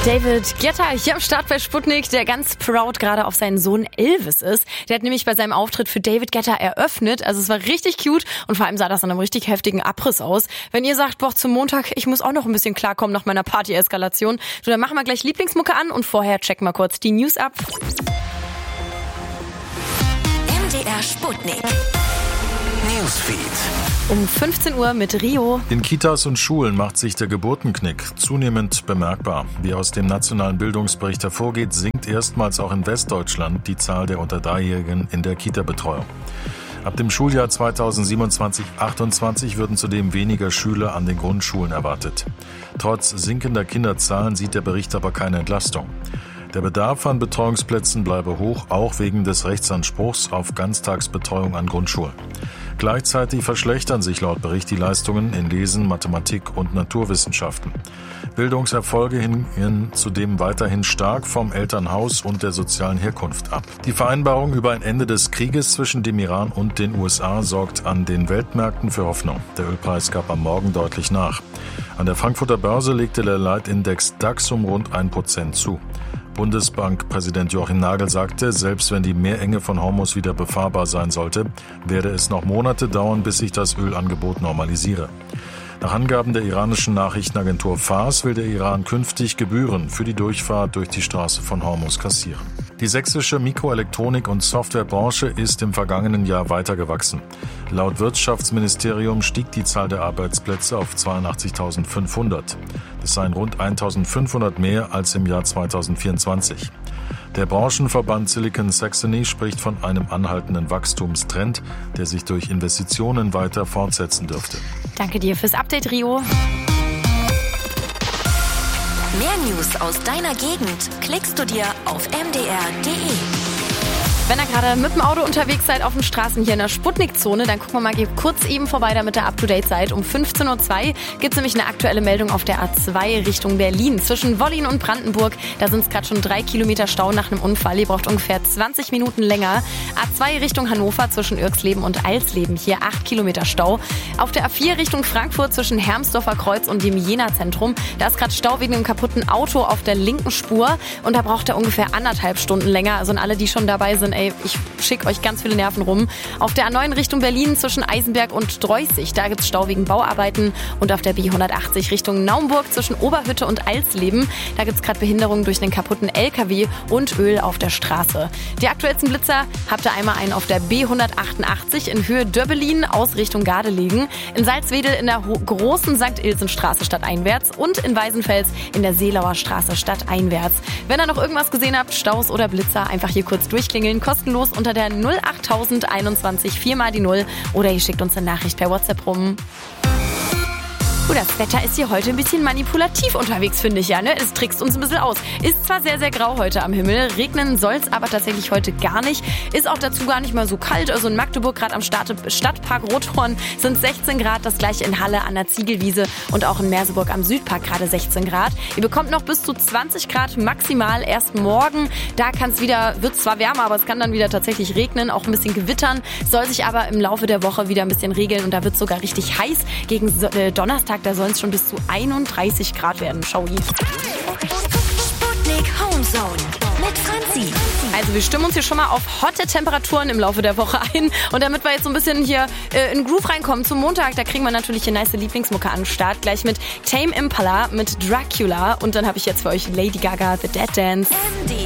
David Guetta hier am Start bei Sputnik, der ganz proud gerade auf seinen Sohn Elvis ist. Der hat nämlich bei seinem Auftritt für David Guetta eröffnet. Also es war richtig cute und vor allem sah das an einem richtig heftigen Abriss aus. Wenn ihr sagt, boah, zum Montag, ich muss auch noch ein bisschen klarkommen nach meiner Party-Eskalation, so dann machen wir gleich Lieblingsmucke an und vorher checken wir kurz die News ab. MDR Sputnik. Newsfeed. Um 15 Uhr mit Rio. In Kitas und Schulen macht sich der Geburtenknick zunehmend bemerkbar. Wie aus dem nationalen Bildungsbericht hervorgeht, sinkt erstmals auch in Westdeutschland die Zahl der unter 3-Jährigen in der Kita-Betreuung. Ab dem Schuljahr 2027/28 würden zudem weniger Schüler an den Grundschulen erwartet. Trotz sinkender Kinderzahlen sieht der Bericht aber keine Entlastung. Der Bedarf an Betreuungsplätzen bleibe hoch, auch wegen des Rechtsanspruchs auf Ganztagsbetreuung an Grundschulen. Gleichzeitig verschlechtern sich laut Bericht die Leistungen in Lesen, Mathematik und Naturwissenschaften. Bildungserfolge hingen zudem weiterhin stark vom Elternhaus und der sozialen Herkunft ab. Die Vereinbarung über ein Ende des Krieges zwischen dem Iran und den USA sorgt an den Weltmärkten für Hoffnung. Der Ölpreis gab am Morgen deutlich nach. An der Frankfurter Börse legte der Leitindex DAX um rund 1% zu. Bundesbankpräsident Joachim Nagel sagte, selbst wenn die Meerenge von Hormuz wieder befahrbar sein sollte, werde es noch Monate dauern, bis sich das Ölangebot normalisiere. Nach Angaben der iranischen Nachrichtenagentur Fars will der Iran künftig Gebühren für die Durchfahrt durch die Straße von Hormuz kassieren. Die sächsische Mikroelektronik- und Softwarebranche ist im vergangenen Jahr weiter gewachsen. Laut Wirtschaftsministerium stieg die Zahl der Arbeitsplätze auf 82.500. Das seien rund 1.500 mehr als im Jahr 2024. Der Branchenverband Silicon Saxony spricht von einem anhaltenden Wachstumstrend, der sich durch Investitionen weiter fortsetzen dürfte. Danke dir fürs Update, Rio. Mehr News aus deiner Gegend klickst du dir auf mdr.de. Wenn ihr gerade mit dem Auto unterwegs seid auf den Straßen hier in der Sputnik-Zone, dann gucken wir mal kurz eben vorbei, damit ihr up-to-date seid. Um 15.02 Uhr gibt es nämlich eine aktuelle Meldung auf der A2 Richtung Berlin. Zwischen Wollin und Brandenburg, da sind es gerade schon 3 Kilometer Stau nach einem Unfall. Ihr braucht ungefähr 20 Minuten länger. A2 Richtung Hannover zwischen Irxleben und Alsleben, hier 8 Kilometer Stau. Auf der A4 Richtung Frankfurt zwischen Hermsdorfer Kreuz und dem Jena-Zentrum, da ist gerade Stau wegen einem kaputten Auto auf der linken Spur und da braucht er ungefähr 1,5 Stunden länger. Also an alle, die schon dabei sind, ich schicke euch ganz viele Nerven rum. Auf der A9 Richtung Berlin zwischen Eisenberg und Droyßig, da gibt es Stau wegen Bauarbeiten. Und auf der B180 Richtung Naumburg zwischen Oberhütte und Alsleben, da gibt es gerade Behinderungen durch einen kaputten LKW und Öl auf der Straße. Die aktuellsten Blitzer habt ihr einmal einen auf der B188 in Höhe Döbbelin aus Richtung Gardelegen, in Salzwedel in der großen St. Ilsen-Straße stadteinwärts und in Weißenfels in der Seelauer Straße stadteinwärts. Wenn ihr noch irgendwas gesehen habt, Staus oder Blitzer, einfach hier kurz durchklingeln, kostenlos unter der 08021 4 mal die 0 oder ihr schickt uns eine Nachricht per WhatsApp rum. Das Wetter ist hier heute ein bisschen manipulativ unterwegs, finde ich ja, ne? Es trickst uns ein bisschen aus. Ist zwar sehr, sehr grau heute am Himmel, regnen soll es aber tatsächlich heute gar nicht. Ist auch dazu gar nicht mal so kalt. Also in Magdeburg, gerade am Stadtpark Rothorn, sind 16 Grad. Das gleiche in Halle an der Ziegelwiese und auch in Merseburg am Südpark gerade 16 Grad. Ihr bekommt noch bis zu 20 Grad maximal erst morgen. Da wird es zwar wärmer, aber es kann dann wieder tatsächlich regnen, auch ein bisschen gewittern. Soll sich aber im Laufe der Woche wieder ein bisschen regeln und da wird es sogar richtig heiß. Gegen Donnerstag, da sollen es schon bis zu 31 Grad werden. Schau hier. Sputnik Homezone mit Franzi. Also wir stimmen uns hier schon mal auf hotte Temperaturen im Laufe der Woche ein. Und damit wir jetzt so ein bisschen hier in Groove reinkommen zum Montag, da kriegen wir natürlich eine nice Lieblingsmucke an den Start. Gleich mit Tame Impala, mit Dracula. Und dann habe ich jetzt für euch Lady Gaga, The Dead Dance. MDR